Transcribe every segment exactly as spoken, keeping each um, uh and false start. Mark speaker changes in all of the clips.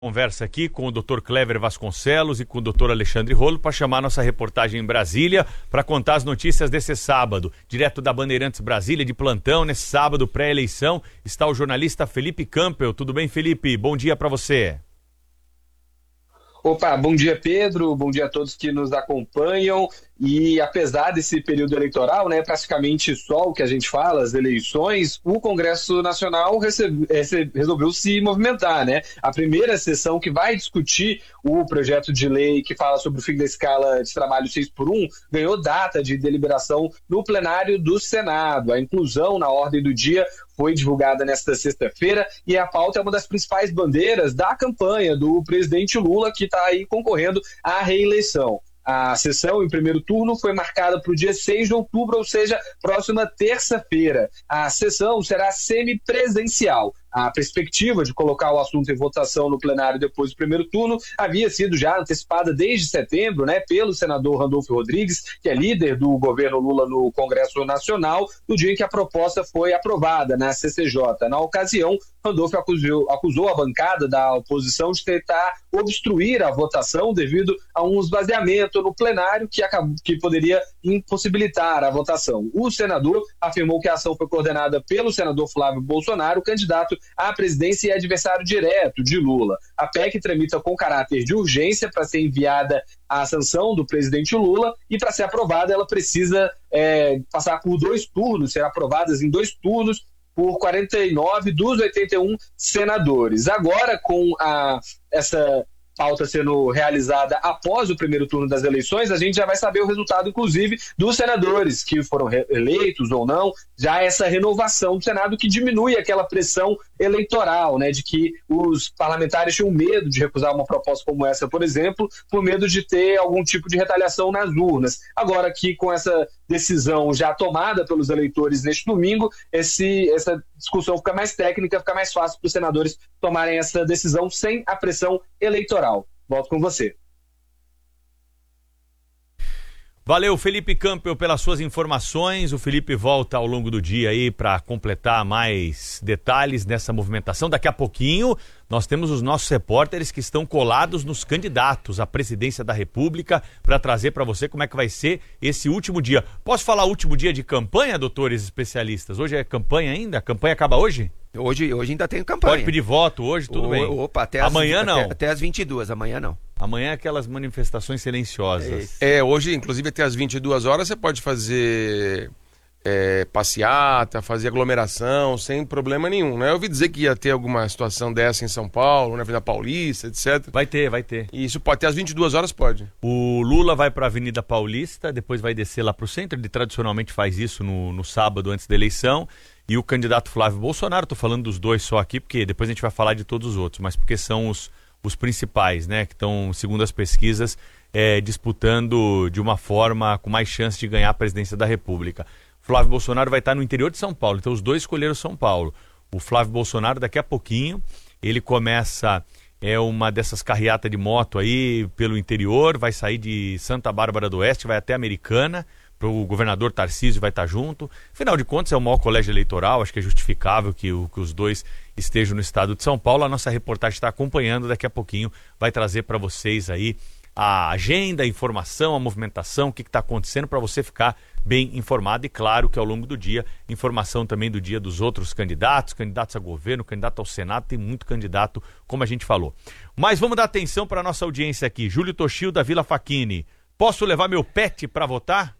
Speaker 1: Conversa aqui com o doutor Clever Vasconcelos e com o doutor Alexandre Rolo para chamar nossa reportagem em Brasília para contar as notícias desse sábado. Direto da Bandeirantes Brasília, de plantão, nesse sábado pré-eleição, está o jornalista Felipe Campbell. Tudo bem, Felipe? Bom dia para você.
Speaker 2: Opa, bom dia, Pedro, bom dia a todos que nos acompanham. E apesar desse período eleitoral, né, praticamente só o que a gente fala, as eleições, o Congresso Nacional recebe, recebe, resolveu se movimentar, né? A primeira sessão que vai discutir o projeto de lei que fala sobre o fim da escala de trabalho seis por um ganhou data de deliberação no plenário do Senado. A inclusão na ordem do dia foi divulgada nesta sexta-feira e a pauta é uma das principais bandeiras da campanha do presidente Lula, que está aí concorrendo à reeleição. A sessão em primeiro turno foi marcada para o dia seis de outubro, ou seja, próxima terça-feira. A sessão será semipresencial. A perspectiva de colocar o assunto em votação no plenário depois do primeiro turno havia sido já antecipada desde setembro, né, pelo senador Randolfo Rodrigues, que é líder do governo Lula no Congresso Nacional, no dia em que a proposta foi aprovada na C C J. Na ocasião, Randolfo acusou, acusou a bancada da oposição de tentar obstruir a votação devido a um esvaziamento no plenário que, acabou, que poderia impossibilitar a votação. O senador afirmou que a ação foi coordenada pelo senador Flávio Bolsonaro, candidato à presidência e adversário direto de Lula. A P E C tramita com caráter de urgência para ser enviada à sanção do presidente Lula e para ser aprovada ela precisa é, passar por dois turnos, ser aprovadas em dois turnos por quarenta e nove dos oitenta e um senadores. Agora, com a, essa pauta sendo realizada após o primeiro turno das eleições, a gente já vai saber o resultado, inclusive, dos senadores que foram eleitos ou não, já essa renovação do Senado que diminui aquela pressão eleitoral, né, de que os parlamentares tinham medo de recusar uma proposta como essa, por exemplo, por medo de ter algum tipo de retaliação nas urnas. Agora que com essa decisão já tomada pelos eleitores neste domingo, esse, essa discussão fica mais técnica, fica mais fácil para os senadores tomarem essa decisão sem a pressão eleitoral. Volto com você.
Speaker 1: Valeu, Felipe Campbell, pelas suas informações. O Felipe volta ao longo do dia aí para completar mais detalhes nessa movimentação. Daqui a pouquinho nós temos os nossos repórteres que estão colados nos candidatos à presidência da República para trazer para você como é que vai ser esse último dia. Posso falar último dia de campanha, doutores especialistas? Hoje é campanha ainda? A campanha acaba hoje?
Speaker 3: Hoje, hoje ainda tem campanha.
Speaker 1: Pode pedir voto hoje, tudo
Speaker 3: o,
Speaker 1: bem.
Speaker 3: Opa, até
Speaker 1: amanhã
Speaker 3: as,
Speaker 1: não.
Speaker 3: Até, até às vinte e duas, amanhã não.
Speaker 1: Amanhã é aquelas manifestações silenciosas.
Speaker 4: É, hoje, inclusive, até às vinte e duas horas você pode fazer é, passeata, fazer aglomeração, sem problema nenhum, né? Eu ouvi dizer que ia ter alguma situação dessa em São Paulo, na Avenida Paulista, etcétera.
Speaker 1: Vai ter, vai ter.
Speaker 4: E isso pode ter às vinte e duas horas, pode.
Speaker 1: O Lula vai para a Avenida Paulista, depois vai descer lá para o centro, ele tradicionalmente faz isso no, no sábado antes da eleição. E o candidato Flávio Bolsonaro, estou falando dos dois só aqui, porque depois a gente vai falar de todos os outros, mas porque são os, os principais, né, que estão, segundo as pesquisas, é, disputando de uma forma com mais chance de ganhar a presidência da República. Flávio Bolsonaro vai estar no interior de São Paulo, então os dois escolheram São Paulo. O Flávio Bolsonaro, daqui a pouquinho, ele começa é, uma dessas carreatas de moto aí pelo interior, vai sair de Santa Bárbara do Oeste, vai até Americana, o governador Tarcísio vai estar junto. Afinal de contas, é o maior colégio eleitoral, acho que é justificável que, o, que os dois estejam no estado de São Paulo. A nossa reportagem está acompanhando, daqui a pouquinho vai trazer para vocês aí a agenda, a informação, a movimentação, o que está acontecendo para você ficar bem informado. E claro que ao longo do dia, informação também do dia dos outros candidatos, candidatos a governo, candidato ao Senado, tem muito candidato, como a gente falou. Mas vamos dar atenção para a nossa audiência aqui. Júlio Toshio, da Vila Facchini. Posso levar meu pet para votar?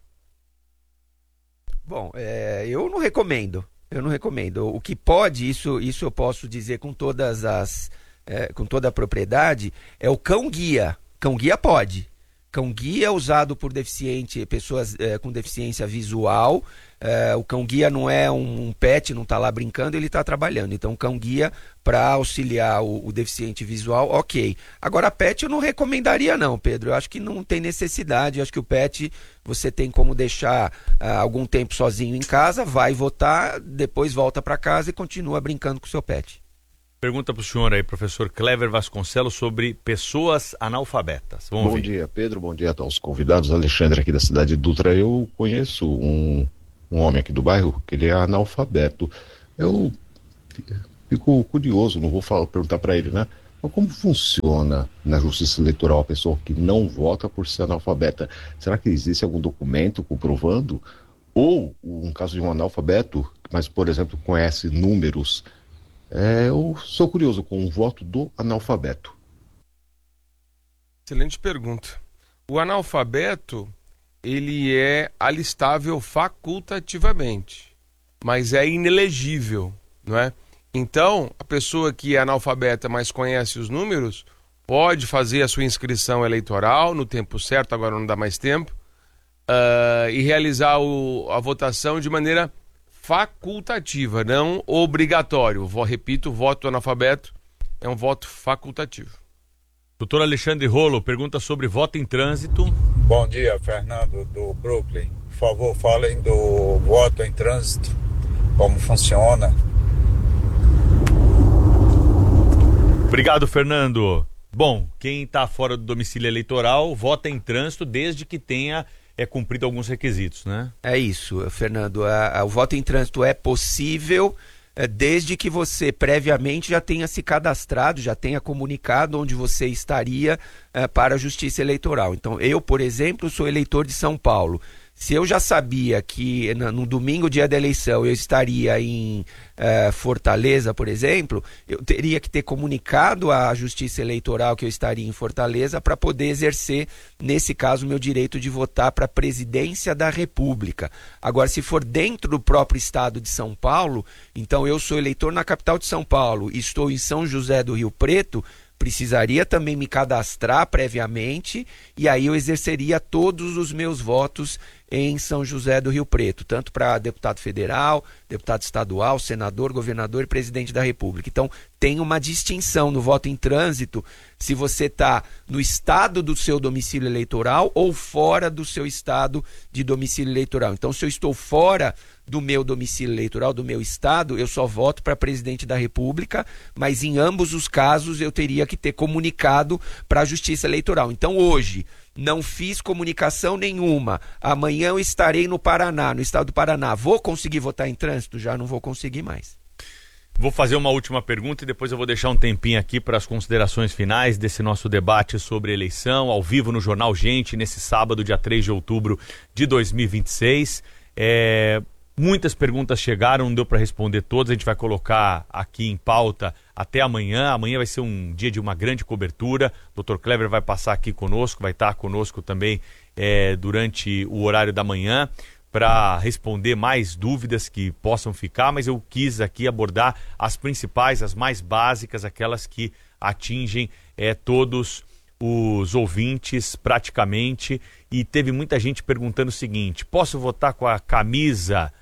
Speaker 3: Bom, é, eu não recomendo, eu não recomendo. O que pode, isso, isso eu posso dizer com todas as, é, com toda a propriedade, é o cão-guia. Cão-guia pode. Cão-guia usado por deficiente, pessoas é, com deficiência visual. É, o cão-guia não é um, um pet, não está lá brincando, ele está trabalhando. Então, cão-guia para auxiliar o, o deficiente visual, ok. Agora, pet eu não recomendaria não, Pedro. Eu acho que não tem necessidade. Eu acho que o pet você tem como deixar ah, algum tempo sozinho em casa, vai votar, depois volta para casa e continua brincando com o seu pet.
Speaker 1: Pergunta para o senhor aí, professor Clever Vasconcelos, sobre pessoas analfabetas. Vamos
Speaker 5: Bom
Speaker 1: ouvir.
Speaker 5: dia, Pedro. Bom dia aos convidados. Alexandre aqui da cidade de Dutra. Eu conheço um, um homem aqui do bairro que ele é analfabeto. Eu fico curioso, não vou falar, perguntar para ele, né? Mas como funciona na justiça eleitoral a pessoa que não vota por ser analfabeta? Será que existe algum documento comprovando? Ou, um caso de um analfabeto, mas, por exemplo, conhece números? É, eu sou curioso com o voto do analfabeto.
Speaker 4: Excelente pergunta. O analfabeto, ele é alistável facultativamente, mas é inelegível, não é? Então, a pessoa que é analfabeta, mas conhece os números, pode fazer a sua inscrição eleitoral no tempo certo, agora não dá mais tempo, uh, e realizar o, a votação de maneira facultativa, não obrigatório. Vou, repito, o voto do analfabeto é um voto facultativo.
Speaker 1: Doutor Alexandre Rolo pergunta sobre voto em trânsito.
Speaker 6: Bom dia, Fernando, do Brooklyn. Por favor, falem do voto em trânsito, como funciona.
Speaker 1: Obrigado, Fernando. Bom, quem está fora do domicílio eleitoral vota em trânsito desde que tenha é, cumprido alguns requisitos, né?
Speaker 3: É isso, Fernando. A, a, o voto em trânsito é possível é, desde que você previamente já tenha se cadastrado, já tenha comunicado onde você estaria é, para a Justiça Eleitoral. Então, eu, por exemplo, sou eleitor de São Paulo. Se eu já sabia que no domingo, dia da eleição, eu estaria em uh, Fortaleza, por exemplo, eu teria que ter comunicado à Justiça Eleitoral que eu estaria em Fortaleza para poder exercer, nesse caso, o meu direito de votar para a Presidência da República. Agora, se for dentro do próprio estado de São Paulo, então eu sou eleitor na capital de São Paulo e estou em São José do Rio Preto, precisaria também me cadastrar previamente e aí eu exerceria todos os meus votos em São José do Rio Preto, tanto para deputado federal, deputado estadual, senador, governador e presidente da República. Então, tem uma distinção no voto em trânsito se você está no estado do seu domicílio eleitoral ou fora do seu estado de domicílio eleitoral. Então, se eu estou fora do meu domicílio eleitoral, do meu estado, eu só voto para presidente da República, mas em ambos os casos eu teria que ter comunicado para a Justiça Eleitoral. Então, hoje, não fiz comunicação nenhuma. Amanhã eu estarei no Paraná, no estado do Paraná. Vou conseguir votar em trânsito? Já não vou conseguir mais.
Speaker 1: Vou fazer uma última pergunta e depois eu vou deixar um tempinho aqui para as considerações finais desse nosso debate sobre eleição, ao vivo no Jornal Gente, nesse sábado, dia três de outubro de dois mil e vinte e seis. É... Muitas perguntas chegaram, não deu para responder todas, a gente vai colocar aqui em pauta até amanhã. Amanhã vai ser um dia de uma grande cobertura. O doutor Kleber vai passar aqui conosco, vai estar conosco também é, durante o horário da manhã para responder mais dúvidas que possam ficar, mas eu quis aqui abordar as principais, as mais básicas, aquelas que atingem é, todos os ouvintes praticamente. E teve muita gente perguntando o seguinte: posso votar com a camisa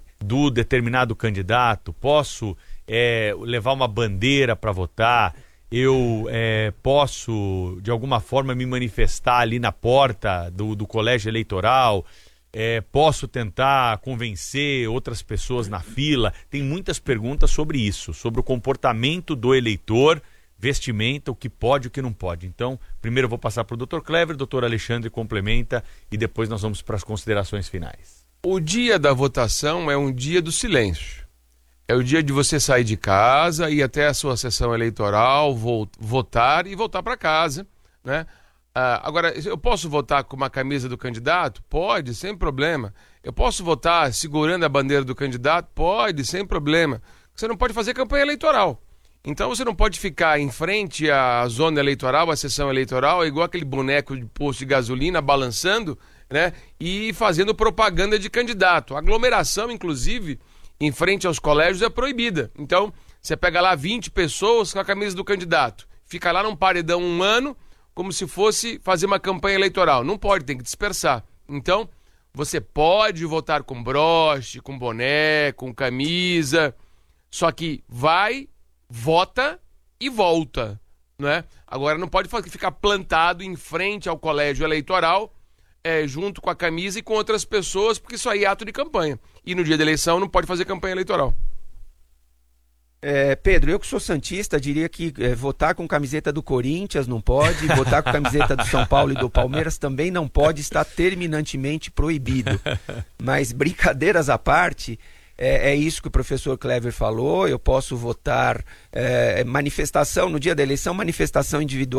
Speaker 1: do determinado candidato? Posso é, levar uma bandeira para votar? Eu é, posso, de alguma forma, me manifestar ali na porta do, do colégio eleitoral? É, posso tentar convencer outras pessoas na fila? Tem muitas perguntas sobre isso, sobre o comportamento do eleitor, vestimenta, o que pode e o que não pode. Então, primeiro eu vou passar para o doutor Kleber, o doutor Alexandre complementa e depois nós vamos para as considerações finais.
Speaker 4: O dia da votação é um dia do silêncio. É o dia de você sair de casa, ir até a sua sessão eleitoral, votar e voltar para casa, né? Ah, agora, eu posso votar com uma camisa do candidato? Pode, sem problema. Eu posso votar segurando a bandeira do candidato? Pode, sem problema. Você não pode fazer campanha eleitoral. Então você não pode ficar em frente à zona eleitoral, à sessão eleitoral, igual aquele boneco de posto de gasolina balançando, né? E fazendo propaganda de candidato. A aglomeração, inclusive, em frente aos colégios é proibida. Então, você pega lá vinte pessoas com a camisa do candidato, fica lá num paredão um ano, como se fosse fazer uma campanha eleitoral. Não pode, tem que dispersar. Então, você pode votar com broche, com boné, com camisa, só que vai, vota e volta, não é? Agora não pode ficar plantado em frente ao colégio eleitoral, é, junto com a camisa e com outras pessoas, porque isso aí é ato de campanha. E no dia da eleição não pode fazer campanha eleitoral.
Speaker 3: É, Pedro, eu que sou santista, diria que é, votar com camiseta do Corinthians não pode, votar com camiseta do São Paulo e do Palmeiras também não pode, está terminantemente proibido. Mas brincadeiras à parte, é, é isso que o professor Clever falou, eu posso votar é, manifestação, no dia da eleição, manifestação individual